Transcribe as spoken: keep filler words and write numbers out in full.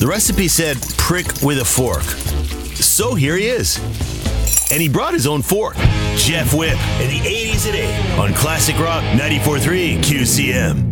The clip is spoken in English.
The recipe said prick with a fork. So here he is. And he brought his own fork. Jeff Whip in the eighties at eight on Classic Rock ninety-four point three Q C M.